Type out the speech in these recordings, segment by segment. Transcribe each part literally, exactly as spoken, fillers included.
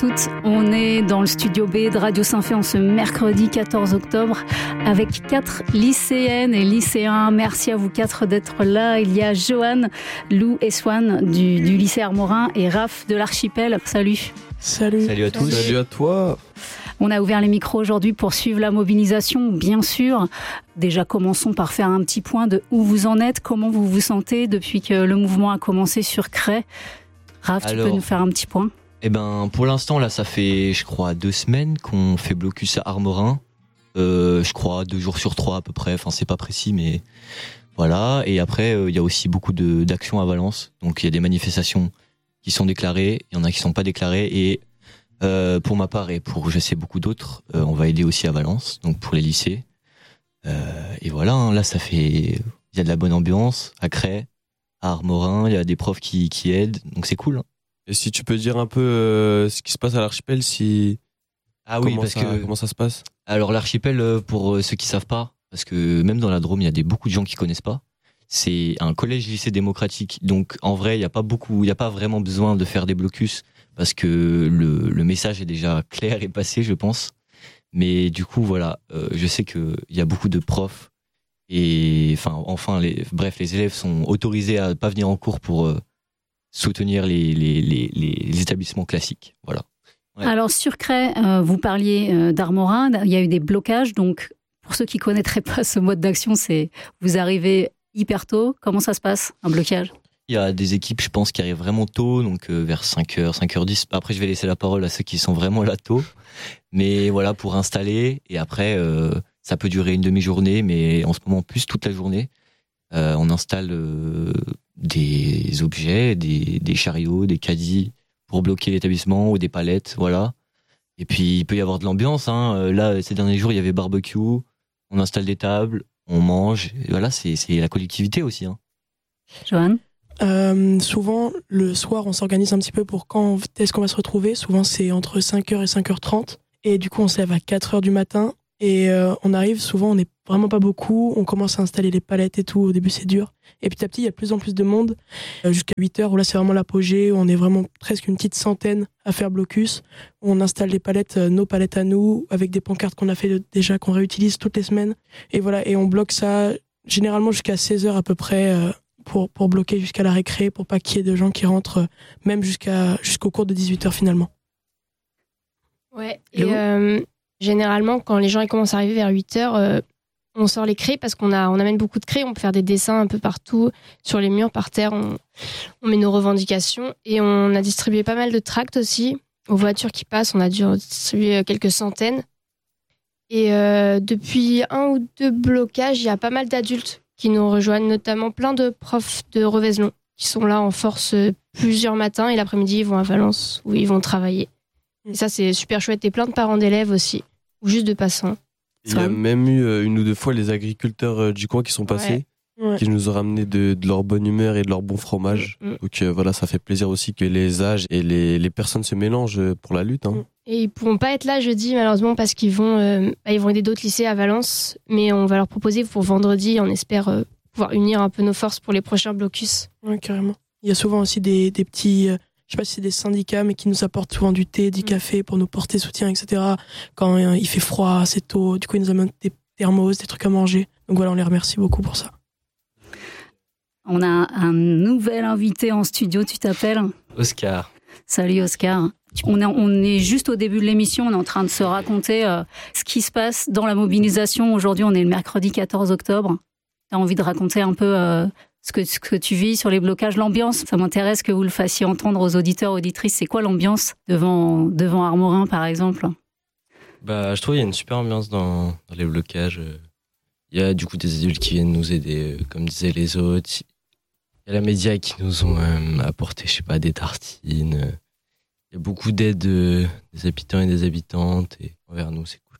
toutes. On est dans le studio B de Radio Saint-Fé en ce mercredi quatorze octobre avec quatre lycéennes et lycéens. Merci à vous quatre d'être là. Il y a Johan, Lou et Swan du, du lycée Armorin et Raph de l'Archipel. Salut. Salut. Salut à tous. Salut à toi. On a ouvert les micros aujourd'hui pour suivre la mobilisation, bien sûr. Déjà, commençons par faire un petit point de où vous en êtes, comment vous vous sentez depuis que le mouvement a commencé sur Cray. Raph, tu Alors, peux nous faire un petit point ? Eh ben, pour l'instant, là, ça fait, je crois, deux semaines qu'on fait blocus à Armorin. Euh, je crois deux jours sur trois à peu près. Enfin, c'est pas précis, mais voilà. Et après, il euh, y a aussi beaucoup de d'actions à Valence. Donc, il y a des manifestations qui sont déclarées, il y en a qui sont pas déclarées. Et euh, pour ma part et pour, je sais, beaucoup d'autres, euh, on va aider aussi à Valence. Donc, pour les lycées. Euh, et voilà. Hein, là, ça fait, il y a de la bonne ambiance à Cray, à Armorin. Il y a des profs qui qui aident. Donc, c'est cool. Hein. Et si tu peux dire un peu euh, ce qui se passe à l'Archipel, si ah oui, comment parce ça, que comment ça se passe? Alors l'Archipel, pour ceux qui savent pas, parce que même dans la Drôme, il y a des beaucoup de gens qui connaissent pas. C'est un collège-lycée démocratique, donc en vrai, il y a pas beaucoup, il y a pas vraiment besoin de faire des blocus parce que le le message est déjà clair et passé, je pense. Mais du coup, voilà, euh, je sais que il y a beaucoup de profs et enfin, enfin, les, bref, les élèves sont autorisés à pas venir en cours pour euh, soutenir les, les, les, les établissements classiques. Voilà. Ouais. Alors, sur Cray, euh, vous parliez euh, d'Armorin. Il y a eu des blocages. Donc, pour ceux qui ne connaîtraient pas ce mode d'action, c'est vous arrivez hyper tôt. Comment ça se passe, un blocage ? Il y a des équipes, je pense, qui arrivent vraiment tôt, donc euh, vers cinq heures, cinq heures dix. Après, je vais laisser la parole à ceux qui sont vraiment là tôt. Mais voilà, pour installer. Et après, euh, ça peut durer une demi-journée, mais en ce moment, plus toute la journée. Euh, on installe euh, des objets, des, des chariots, des caddies pour bloquer l'établissement ou des palettes, voilà. Et puis il peut y avoir de l'ambiance. Hein. Là, ces derniers jours, il y avait barbecue. On installe des tables, on mange. Et voilà, c'est, c'est la collectivité aussi. Hein. Johan ? Euh, souvent, le soir, on s'organise un petit peu pour quand est-ce qu'on va se retrouver. Souvent, c'est entre cinq heures et cinq heures trente. Et du coup, on se lève à quatre heures du matin. Et euh, on arrive, souvent, on n'est vraiment pas beaucoup. On commence à installer les palettes et tout. Au début, c'est dur. Et petit à petit, il y a de plus en plus de monde. Euh, jusqu'à huit heures, où là, c'est vraiment l'apogée. Où on est vraiment presque une petite centaine à faire blocus. Où on installe les palettes, euh, nos palettes à nous, avec des pancartes qu'on a fait de, déjà, qu'on réutilise toutes les semaines. Et voilà, et on bloque ça généralement jusqu'à seize heures à peu près, euh, pour, pour bloquer jusqu'à la récré, pour pas qu'il y ait de gens qui rentrent, euh, même jusqu'à, jusqu'au cours de dix-huit heures finalement. Ouais, et euh, généralement, quand les gens ils commencent à arriver vers huit heures, euh, on sort les craies parce qu'on a, on amène beaucoup de craies, on peut faire des dessins un peu partout, sur les murs, par terre, on, on met nos revendications et on a distribué pas mal de tracts aussi aux voitures qui passent, on a dû distribuer quelques centaines. Et euh, depuis un ou deux blocages, il y a pas mal d'adultes qui nous rejoignent, notamment plein de profs de Revézelon qui sont là en force plusieurs matins et l'après-midi ils vont à Valence où ils vont travailler. Et ça, c'est super chouette. Et plein de parents d'élèves aussi, ou juste de passants. Il y a même eu une ou deux fois les agriculteurs du coin qui sont passés, ouais. qui nous ont ramené de, de leur bonne humeur et de leur bon fromage. Mmh. Donc euh, voilà, ça fait plaisir aussi que les âges et les, les personnes se mélangent pour la lutte. Hein. Et ils pourront pas être là jeudi, malheureusement, parce qu'ils vont, euh, bah, ils vont aider d'autres lycées à Valence. Mais on va leur proposer pour vendredi, on espère euh, pouvoir unir un peu nos forces pour les prochains blocus. Ouais, carrément. Il y a souvent aussi des, des petits... Euh... je sais pas si c'est des syndicats, mais qui nous apportent souvent du thé, du café pour nous porter soutien, et cetera. Quand euh, il fait froid, c'est tôt, du coup, ils nous amènent des thermos, des trucs à manger. Donc voilà, on les remercie beaucoup pour ça. On a un nouvel invité en studio, tu t'appelles ? Oscar. Salut Oscar. On est, on est juste au début de l'émission, on est en train de se raconter euh, ce qui se passe dans la mobilisation. Aujourd'hui, on est le mercredi quatorze octobre. T'as envie de raconter un peu... Euh, Ce que, ce que tu vis sur les blocages, l'ambiance, ça m'intéresse que vous le fassiez entendre aux auditeurs, auditrices. C'est quoi l'ambiance devant, devant Armorin, par exemple ? Bah, je trouve qu'il y a une super ambiance dans, dans les blocages. Il y a du coup des adultes qui viennent nous aider, comme disaient les autres. Il y a la média qui nous ont euh, apporté, je sais pas, des tartines. Il y a beaucoup d'aide euh, des habitants et des habitantes. Et envers nous, c'est cool.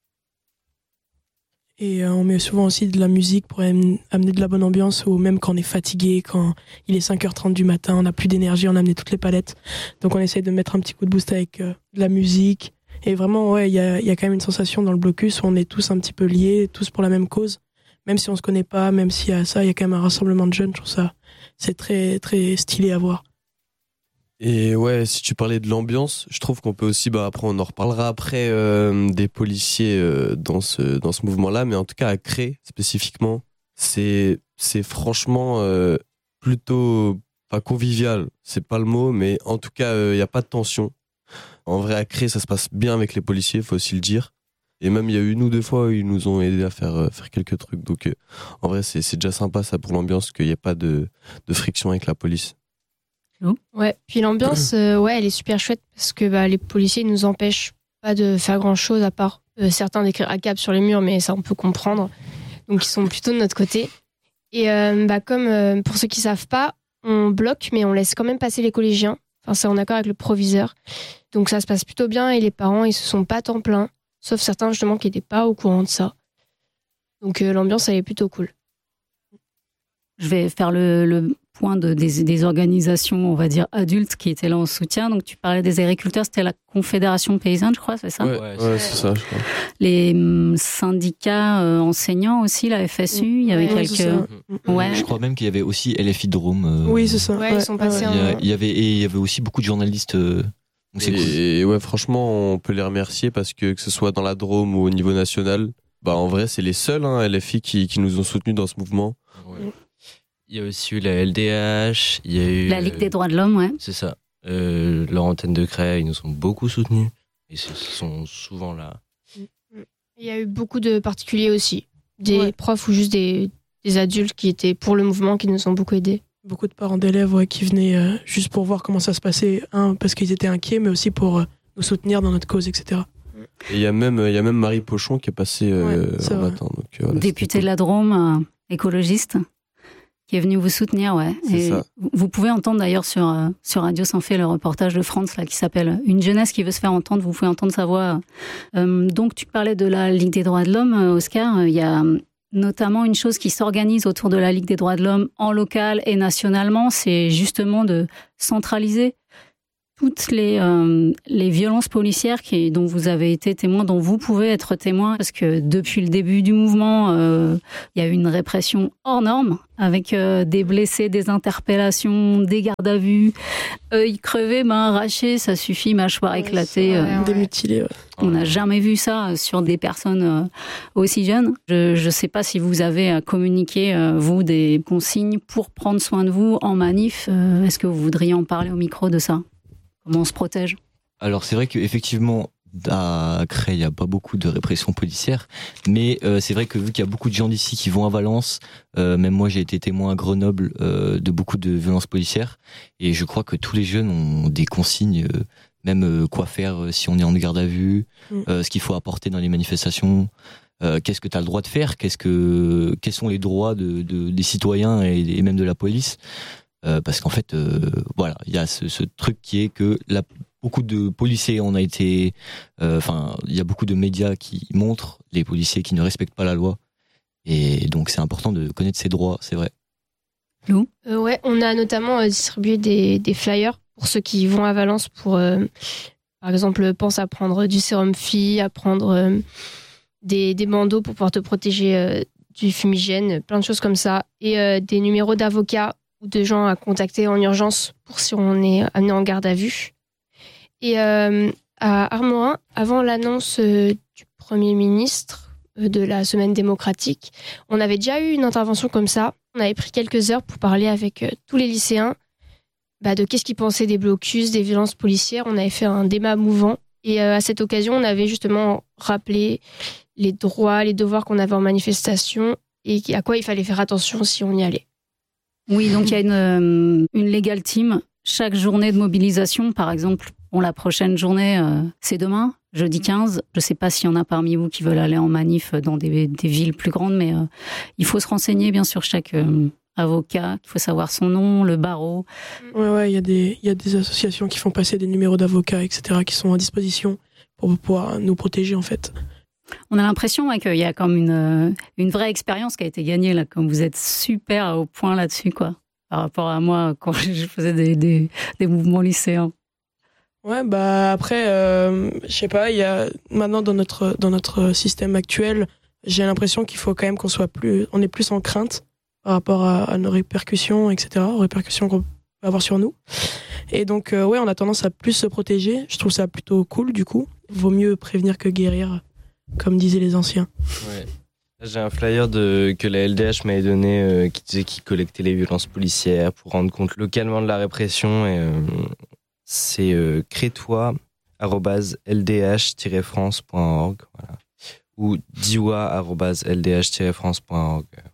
Et euh, on met souvent aussi de la musique pour amener de la bonne ambiance, ou même quand on est fatigué, quand il est cinq heures trente du matin, on n'a plus d'énergie, on a amené toutes les palettes. Donc on essaye de mettre un petit coup de boost avec euh, de la musique. Et vraiment, ouais, il y a, y a quand même une sensation dans le blocus où on est tous un petit peu liés, tous pour la même cause. Même si on se connaît pas, même s'il y a ça, il y a quand même un rassemblement de jeunes. Je trouve ça, c'est très, très stylé à voir. Et ouais, si tu parlais de l'ambiance, je trouve qu'on peut aussi, bah après on en reparlera après euh, des policiers euh, dans ce dans ce mouvement-là, mais en tout cas à Cré spécifiquement, c'est c'est franchement euh, plutôt pas convivial, c'est pas le mot, mais en tout cas il euh, y a pas de tension. En vrai à Cré ça se passe bien avec les policiers, faut aussi le dire. Et même il y a eu une ou deux fois où ils nous ont aidé à faire euh, faire quelques trucs. Donc euh, en vrai c'est c'est déjà sympa ça pour l'ambiance qu'il y ait pas de de friction avec la police. Ouais, puis l'ambiance, euh, ouais, elle est super chouette parce que bah, les policiers nous empêchent pas de faire grand chose à part euh, certains d'écrire A C A B sur les murs, mais ça on peut comprendre. Donc ils sont plutôt de notre côté. Et euh, bah, comme euh, pour ceux qui savent pas, on bloque, mais on laisse quand même passer les collégiens. Enfin, c'est en accord avec le proviseur. Donc ça se passe plutôt bien et les parents ils se sont pas tant plaints, sauf certains justement qui n'étaient pas au courant de ça. Donc euh, l'ambiance elle est plutôt cool. Je vais faire le, le point de, des, des organisations, on va dire, adultes qui étaient là en soutien. Donc, tu parlais des agriculteurs, c'était la Confédération paysanne, je crois, c'est ça ? Ouais, ouais, c'est, ouais, c'est ça, je crois. Les hum, syndicats euh, enseignants aussi, la F S U, il y avait ouais, quelques... Ouais. Je crois même qu'il y avait aussi L F I Drôme. Euh... Oui, c'est ça. Ouais, ouais, ils sont passés. Il y, a, il y avait et il y avait aussi beaucoup de journalistes. Euh... Donc c'est et, cool. Et ouais, franchement, on peut les remercier parce que que ce soit dans la Drôme ou au niveau national, bah en vrai, c'est les seuls hein, L F I qui qui nous ont soutenus dans ce mouvement. Ouais. Il y a aussi eu la L D H, il y a eu... La Ligue des droits de l'homme, ouais. C'est ça. Euh, leur antenne de Cré, ils nous ont beaucoup soutenus. Ils sont souvent là. Il y a eu beaucoup de particuliers aussi. Des ouais. profs ou juste des, des adultes qui étaient pour le mouvement, qui nous ont beaucoup aidés. Beaucoup de parents d'élèves ouais, qui venaient euh, juste pour voir comment ça se passait, un, parce qu'ils étaient inquiets, mais aussi pour euh, nous soutenir dans notre cause, et cetera. Et il y a même, il y a même Marie Pochon qui est passée euh, ouais, en matin. Donc, euh, voilà, députée de la Drôme, euh, écologiste, qui est venue vous soutenir, ouais. C'est et ça. Vous pouvez entendre d'ailleurs sur, euh, sur Radio Sans Fait le reportage de France là, qui s'appelle « Une jeunesse qui veut se faire entendre ». Vous pouvez entendre sa voix. Euh, donc, tu parlais de la Ligue des droits de l'homme, Oscar. Il y a notamment une chose qui s'organise autour de la Ligue des droits de l'homme en local et nationalement, c'est justement de centraliser toutes les, euh, les violences policières qui, dont vous avez été témoin, dont vous pouvez être témoin, parce que depuis le début du mouvement, euh, il y a eu une répression hors norme, avec euh, des blessés, des interpellations, des gardes à vue, œil crevé, main arrachée, ça suffit, mâchoire éclatée. Ouais, ouais. Des mutilés, ouais. On n'a jamais vu ça sur des personnes euh, aussi jeunes. Je ne sais pas si vous avez communiqué, euh, vous, des consignes pour prendre soin de vous en manif. Euh, est-ce que vous voudriez en parler au micro de ça ? Comment on se protège ? Alors c'est vrai qu'effectivement, à Cré, il n'y a pas beaucoup de répression policière, mais euh, c'est vrai que vu qu'il y a beaucoup de gens d'ici qui vont à Valence, euh, même moi j'ai été témoin à Grenoble euh, de beaucoup de violences policières, et je crois que tous les jeunes ont des consignes, euh, même euh, quoi faire si on est en garde à vue, euh, ce qu'il faut apporter dans les manifestations, euh, qu'est-ce que tu as le droit de faire, qu'est-ce que, quels sont les droits de, de, des citoyens et, et même de la police. Euh, parce qu'en fait, euh, voilà, il y a ce, ce truc qui est que la, beaucoup de policiers, on a été, enfin, euh, il y a beaucoup de médias qui montrent les policiers qui ne respectent pas la loi, et donc c'est important de connaître ses droits, c'est vrai. Lou ? euh, Ouais, on a notamment euh, distribué des, des flyers pour ceux qui vont à Valence pour, euh, par exemple, pense à prendre du sérum fille, à prendre euh, des, des bandeaux pour pouvoir te protéger euh, du fumigène, plein de choses comme ça, et euh, des numéros d'avocats ou de gens à contacter en urgence pour si on est amené en garde à vue. Et euh, à Armorin, avant l'annonce euh, du Premier ministre euh, de la Semaine démocratique, on avait déjà eu une intervention comme ça. On avait pris quelques heures pour parler avec euh, tous les lycéens bah, de qu'est-ce qu'ils pensaient des blocus, des violences policières. On avait fait un débat mouvant. Et euh, à cette occasion, on avait justement rappelé les droits, les devoirs qu'on avait en manifestation et à quoi il fallait faire attention si on y allait. Oui, donc il y a une, une legal team. Chaque journée de mobilisation, par exemple, bon, la prochaine journée, euh, c'est demain, jeudi quinze. Je ne sais pas s'il y en a parmi vous qui veulent aller en manif dans des, des villes plus grandes, mais euh, il faut se renseigner, bien sûr, chaque euh, avocat. Il faut savoir son nom, le barreau. Ouais, ouais, il y a des, il y a des associations qui font passer des numéros d'avocats, et cetera, qui sont à disposition pour pouvoir nous protéger, en fait. On a l'impression ouais, qu'il y a comme une, une vraie expérience qui a été gagnée, là, comme vous êtes super au point là-dessus, quoi, par rapport à moi quand je faisais des, des, des mouvements lycéens. Ouais, bah après, euh, je sais pas, il y a maintenant dans notre dans notre système actuel, j'ai l'impression qu'il faut quand même qu'on soit plus, on est plus en crainte par rapport à, à nos répercussions, et cetera, aux répercussions qu'on peut avoir sur nous. Et donc, euh, ouais, on a tendance à plus se protéger. Je trouve ça plutôt cool, du coup. Vaut mieux prévenir que guérir, comme disaient les anciens. Ouais. J'ai un flyer de, que la L D H m'avait donné euh, qui disait qu'il collectait les violences policières pour rendre compte localement de la répression. Et, euh, c'est euh, crétois arobase l d h tiret france point org voilà. Ou diwa arobase l d h tiret france point org.